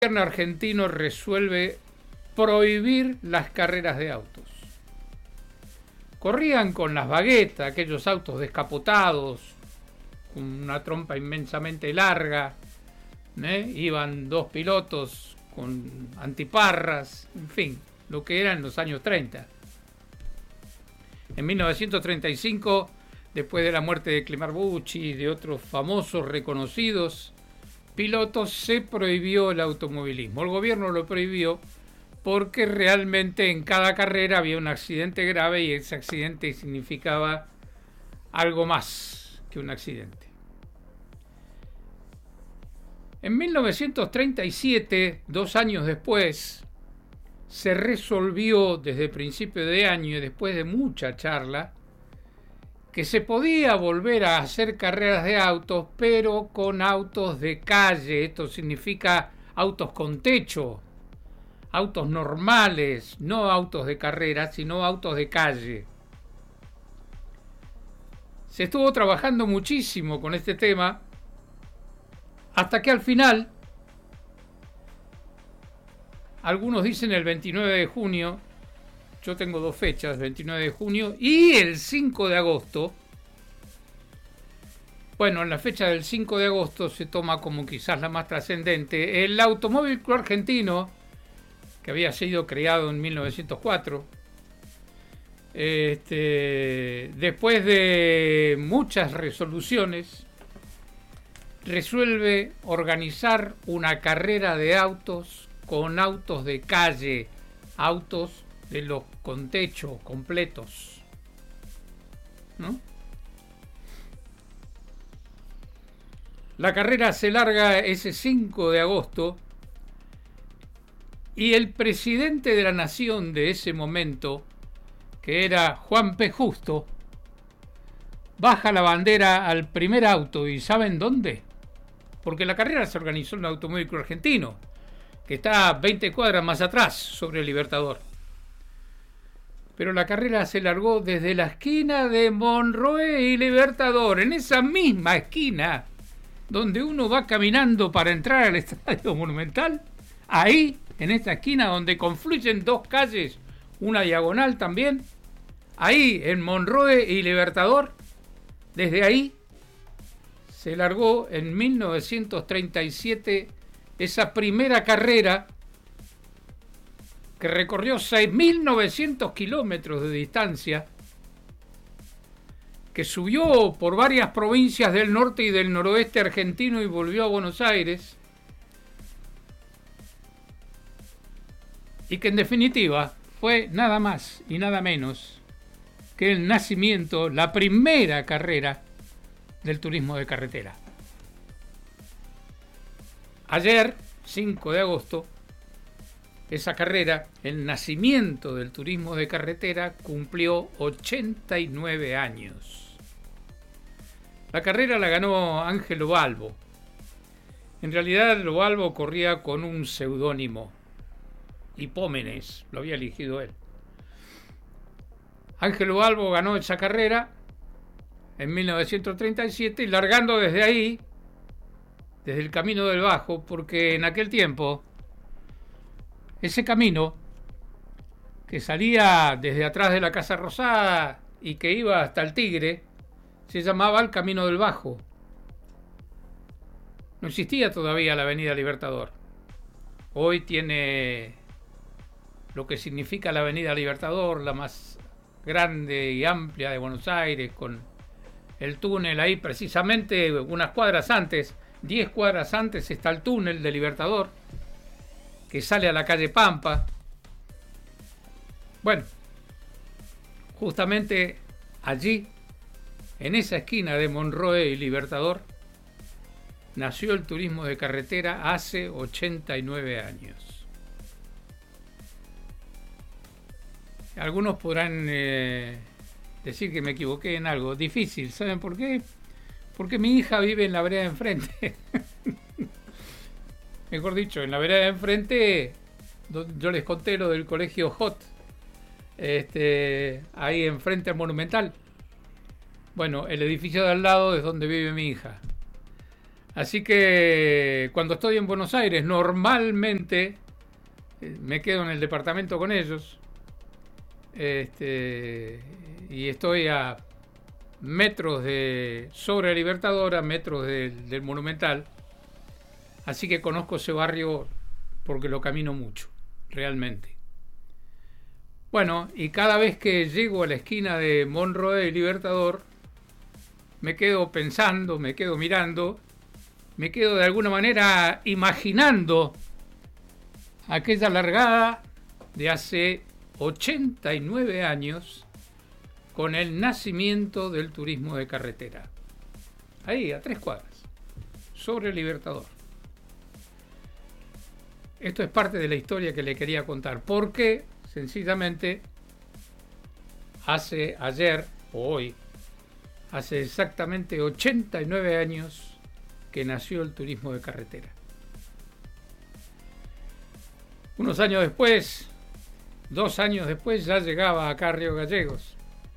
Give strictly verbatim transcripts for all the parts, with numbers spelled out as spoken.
El gobierno argentino resuelve prohibir las carreras de autos. Corrían con las baguetas, aquellos autos descapotados, con una trompa inmensamente larga, ¿eh? Iban dos pilotos con antiparras, en fin, lo que era en los años treinta. En mil novecientos treinta y cinco, después de la muerte de Clemar Bucci y de otros famosos reconocidos pilotos, se prohibió el automovilismo. El gobierno lo prohibió porque realmente en cada carrera había un accidente grave y ese accidente significaba algo más que un accidente. En mil novecientos treinta y siete, dos años después, se resolvió desde principio de año y después de mucha charla que se podía volver a hacer carreras de autos, pero con autos de calle. Esto significa autos con techo, autos normales, no autos de carrera, sino autos de calle. Se estuvo trabajando muchísimo con este tema, hasta que al final, algunos dicen el veintinueve de junio, yo tengo dos fechas, veintinueve de junio y el cinco de agosto. Bueno, en la fecha del cinco de agosto se toma como quizás la más trascendente. El Automóvil Club Argentino, que había sido creado en mil novecientos cuatro, este, después de muchas resoluciones, resuelve organizar una carrera de autos con autos de calle, autos de los con techo completos, ¿no? La carrera se larga ese cinco de agosto y el presidente de la nación de ese momento, que era Juan P. Justo, baja la bandera al primer auto. ¿Y saben dónde? Porque la carrera se organizó en el Automóvil Club Argentino, que está veinte cuadras más atrás, sobre el Libertador. Pero la carrera se largó desde la esquina de Monroe y Libertador, en esa misma esquina donde uno va caminando para entrar al Estadio Monumental. Ahí, en esta esquina donde confluyen dos calles, una diagonal también, ahí en Monroe y Libertador, desde ahí se largó en mil novecientos treinta y siete esa primera carrera que recorrió seis mil novecientos kilómetros de distancia, que subió por varias provincias del norte y del noroeste argentino y volvió a Buenos Aires, y que en definitiva fue nada más y nada menos que el nacimiento, la primera carrera del turismo de carretera. Ayer, cinco de agosto, esa carrera, el nacimiento del turismo de carretera, cumplió ochenta y nueve años. La carrera la ganó Ángelo Balbo. En realidad, Balbo corría con un seudónimo, Hipómenes, lo había elegido él. Ángelo Balbo ganó esa carrera en mil novecientos treinta y siete, largando desde ahí, desde el Camino del Bajo, porque en aquel tiempo ese camino, que salía desde atrás de la Casa Rosada y que iba hasta el Tigre, se llamaba el Camino del Bajo. No existía todavía la Avenida Libertador. Hoy tiene lo que significa la Avenida Libertador, la más grande y amplia de Buenos Aires, con el túnel ahí precisamente unas cuadras antes, diez cuadras antes está el túnel de Libertador, que sale a la calle Pampa. Bueno, justamente allí, en esa esquina de Monroe y Libertador, nació el turismo de carretera hace ochenta y nueve años. Algunos podrán eh, decir que me equivoqué en algo. Difícil, ¿saben por qué? Porque mi hija vive en la vereda de enfrente. Mejor dicho, en la vereda de enfrente, yo les conté lo del colegio Hot, este, ahí enfrente al Monumental. Bueno, el edificio de al lado es donde vive mi hija. Así que cuando estoy en Buenos Aires, normalmente eh, me quedo en el departamento con ellos. Este, y estoy a metros de sobre Libertador, a metros del, del Monumental. Así que conozco ese barrio porque lo camino mucho, realmente. Bueno, y cada vez que llego a la esquina de Monroe y Libertador, me quedo pensando, me quedo mirando, me quedo de alguna manera imaginando aquella largada de hace ochenta y nueve años con el nacimiento del turismo de carretera. Ahí, a tres cuadras, sobre Libertador. Esto es parte de la historia que le quería contar, porque sencillamente hace ayer o hoy, hace exactamente ochenta y nueve años que nació el turismo de carretera. Unos años después, dos años después, ya llegaba acá a Río Gallegos,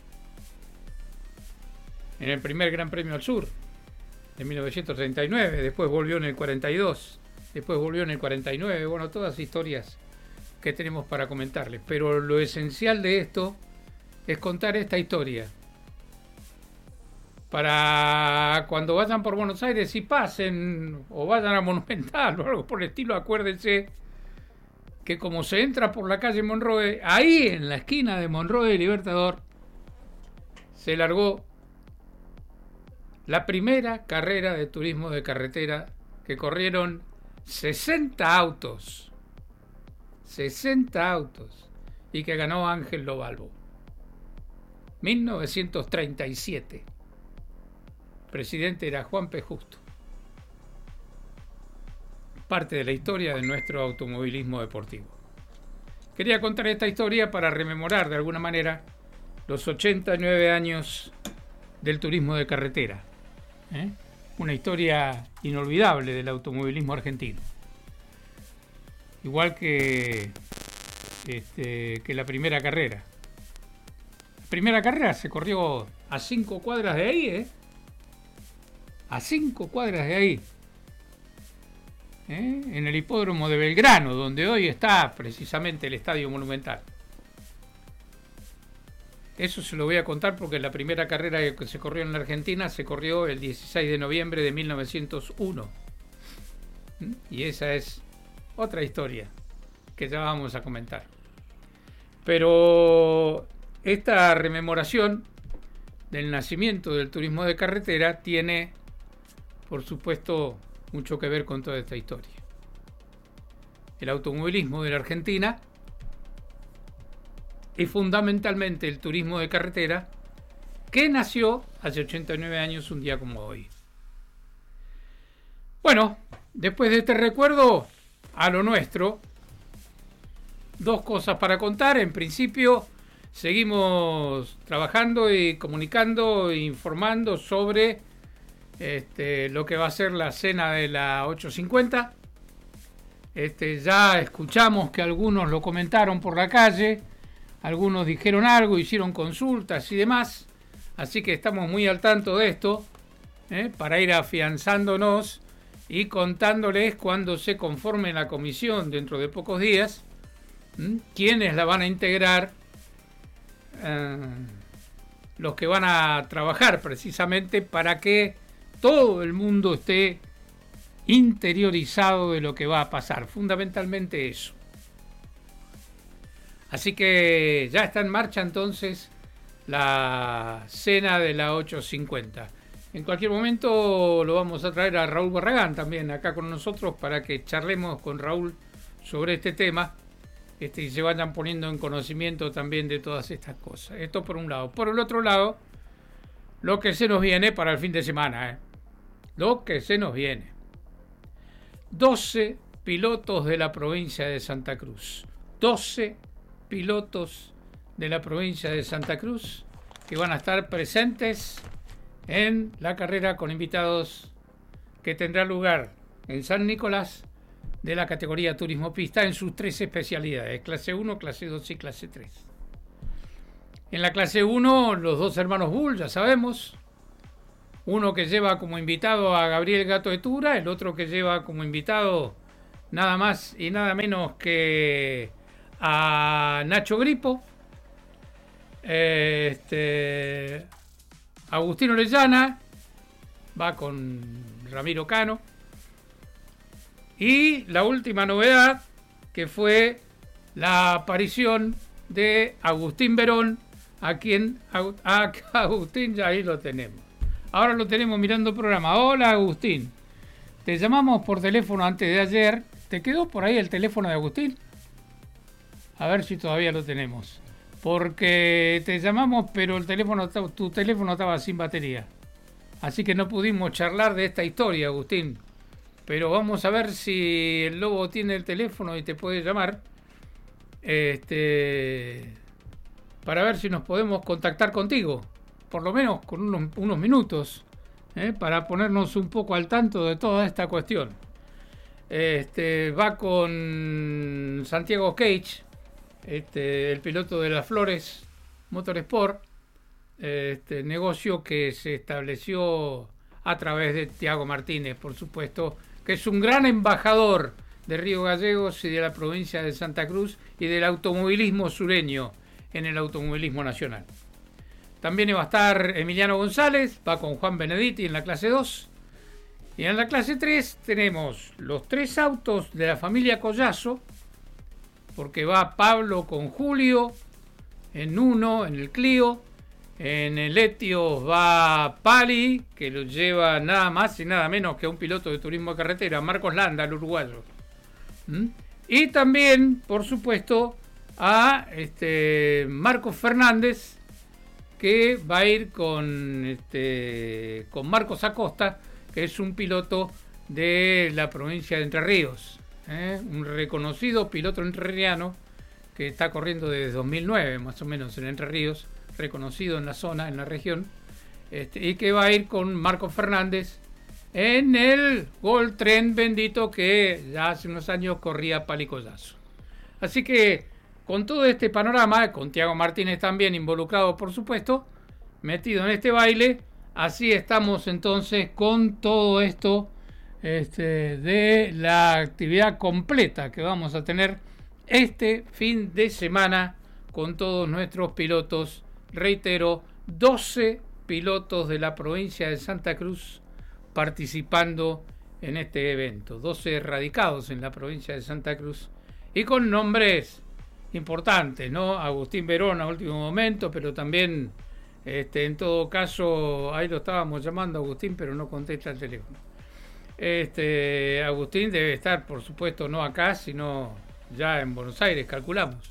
en el primer Gran Premio al Sur, de mil novecientos treinta y nueve, después volvió en el cuarenta y dos, después volvió en el cuarenta y nueve, bueno, todas historias que tenemos para comentarles, pero lo esencial de esto es contar esta historia. Para cuando vayan por Buenos Aires y pasen, o vayan a Monumental o algo por el estilo, acuérdense que como se entra por la calle Monroe, ahí en la esquina de Monroe y Libertador, se largó la primera carrera de turismo de carretera, que corrieron sesenta autos, sesenta autos, y que ganó Ángel Lobalbo. mil novecientos treinta y siete. Presidente era Juan P. Justo. Parte de la historia de nuestro automovilismo deportivo. Quería contar esta historia para rememorar de alguna manera los ochenta y nueve años del turismo de carretera. ¿Eh? Una historia inolvidable del automovilismo argentino. Igual que, este, que la primera carrera. La primera carrera se corrió a cinco cuadras de ahí, ¿eh? A cinco cuadras de ahí. ¿Eh? En el hipódromo de Belgrano, donde hoy está precisamente el Estadio Monumental. Eso se lo voy a contar porque la primera carrera que se corrió en la Argentina se corrió el dieciséis de noviembre de mil novecientos uno. Y esa es otra historia que ya vamos a comentar. Pero esta rememoración del nacimiento del turismo de carretera tiene, por supuesto, mucho que ver con toda esta historia. El automovilismo de la Argentina y fundamentalmente el turismo de carretera, que nació hace ochenta y nueve años, un día como hoy. Bueno, después de este recuerdo a lo nuestro, dos cosas para contar. En principio, seguimos trabajando y comunicando e informando sobre este, lo que va a ser la cena de la ocho cincuenta. Este, ya escuchamos que algunos lo comentaron por la calle. Algunos dijeron algo, hicieron consultas y demás, así que estamos muy al tanto de esto, ¿eh? Para ir afianzándonos y contándoles cuando se conforme la comisión dentro de pocos días, ¿eh? Quiénes la van a integrar, eh, los que van a trabajar precisamente para que todo el mundo esté interiorizado de lo que va a pasar, fundamentalmente eso. Así que ya está en marcha entonces la cena de la ocho cincuenta. En cualquier momento lo vamos a traer a Raúl Barragán también acá con nosotros para que charlemos con Raúl sobre este tema, este, y se vayan poniendo en conocimiento también de todas estas cosas. Esto por un lado. Por el otro lado, lo que se nos viene para el fin de semana. ¿eh? Lo que se nos viene. doce pilotos de la provincia de Santa Cruz. doce pilotos de la provincia de Santa Cruz que van a estar presentes en la carrera con invitados que tendrá lugar en San Nicolás de la categoría Turismo Pista en sus tres especialidades, clase uno, clase dos y clase tres. En la clase uno, los dos hermanos Bull, ya sabemos, Uno que lleva como invitado a Gabriel Gato de Tura, el otro que lleva como invitado nada más y nada menos que a Nacho Gripo, este, Agustín Orellana, va con Ramiro Cano, y la última novedad que fue la aparición de Agustín Verón, a quien a Agustín ya ahí lo tenemos. Ahora lo tenemos mirando el programa. Hola Agustín, te llamamos por teléfono antes de ayer. ¿Te quedó por ahí el teléfono de Agustín? A ver si todavía lo tenemos. Porque te llamamos, pero el teléfono, tu teléfono estaba sin batería. Así que no pudimos charlar de esta historia, Agustín. Pero vamos a ver si el Lobo tiene el teléfono y te puede llamar. Este, para ver si nos podemos contactar contigo. Por lo menos con unos, unos minutos. ¿eh? Para ponernos un poco al tanto de toda esta cuestión. Este, va con Santiago Cage, este, el piloto de las Flores Motorsport, este, negocio que se estableció a través de Tiago Martínez, por supuesto, que es un gran embajador de Río Gallegos y de la provincia de Santa Cruz y del automovilismo sureño en el automovilismo nacional. También va a estar Emiliano González, va con Juan Benedetti en la clase dos. Y en la clase tres tenemos los tres autos de la familia Collazo, porque va Pablo con Julio en uno, en el Clio. En el Etios va Pali, que lo lleva nada más y nada menos que a un piloto de turismo de carretera, Marcos Landa, el uruguayo. ¿Mm? Y también, por supuesto, a este Marcos Fernández, que va a ir con, este, con Marcos Acosta, que es un piloto de la provincia de Entre Ríos, ¿eh? un reconocido piloto entrerriano que está corriendo desde dos mil nueve, más o menos, en Entre Ríos, reconocido en la zona, en la región, este, y que va a ir con Marcos Fernández en el Gol Tren bendito que ya hace unos años corría Pali Collazo. Así que con todo este panorama, con Tiago Martínez también involucrado, por supuesto, metido en este baile, así estamos entonces con todo esto este, de la actividad completa que vamos a tener este fin de semana con todos nuestros pilotos. Reitero, doce pilotos de la provincia de Santa Cruz participando en este evento, doce radicados en la provincia de Santa Cruz y con nombres importantes, ¿no? Agustín Verón a último momento, pero también Este, en todo caso, ahí lo estábamos llamando a Agustín, pero no contesta el teléfono. Este, Agustín debe estar, por supuesto, no acá, sino ya en Buenos Aires, calculamos.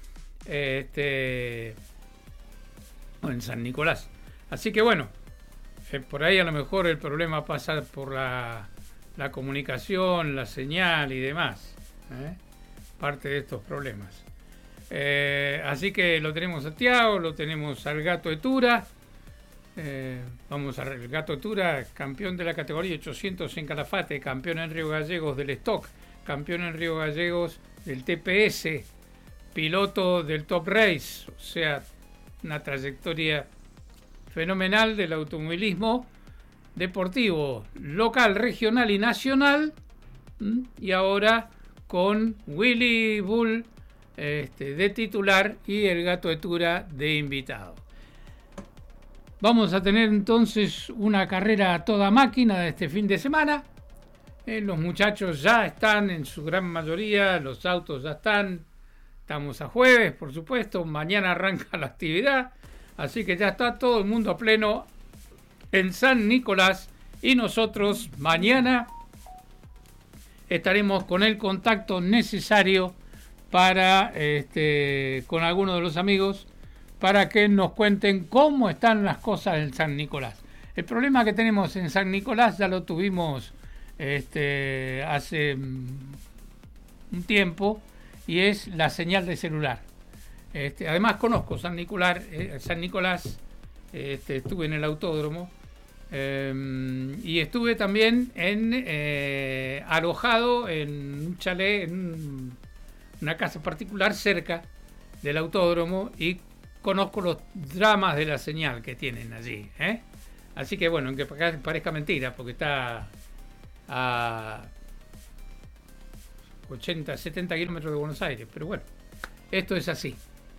Este, o en San Nicolás. Así que bueno, eh, por ahí a lo mejor el problema pasa por la, la comunicación, la señal y demás. ¿eh? Parte de estos problemas. Eh, así que lo tenemos a Tiago, lo tenemos al Gato de Tura. Eh, vamos a ver, el Gato de Tura, campeón de la categoría ochocientos en Calafate, campeón en Río Gallegos del Stock, campeón en Río Gallegos del T P S, piloto del Top Race, o sea, una trayectoria fenomenal del automovilismo deportivo local, regional y nacional. ¿m? Y ahora con Willy Bull Este, de titular y el Gato de Tura de invitado. Vamos a tener entonces una carrera a toda máquina de este fin de semana. Eh, los muchachos ya están en su gran mayoría, los autos ya están. Estamos a jueves, por supuesto. Mañana arranca la actividad. Así que ya está todo el mundo a pleno en San Nicolás. Y nosotros mañana estaremos con el contacto necesario para este, con algunos de los amigos para que nos cuenten cómo están las cosas en San Nicolás. El problema que tenemos en San Nicolás ya lo tuvimos este, hace un tiempo y es la señal de celular. Este, además conozco San Nicolás, eh, San Nicolás este, estuve en el autódromo eh, y estuve también en eh, alojado en un chalet, en un, una casa particular cerca del autódromo y conozco los dramas de la señal que tienen allí, ¿eh? Así que bueno, aunque parezca mentira, porque está a ochenta, setenta kilómetros de Buenos Aires, pero bueno, esto es así.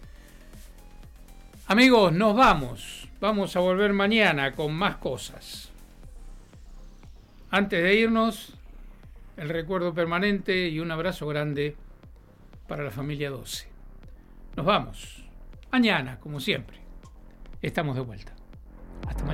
Amigos, nos vamos. Vamos a volver mañana con más cosas. Antes de irnos, el recuerdo permanente y un abrazo grande para la familia doce. Nos vamos. Mañana, como siempre, estamos de vuelta. Hasta mañana.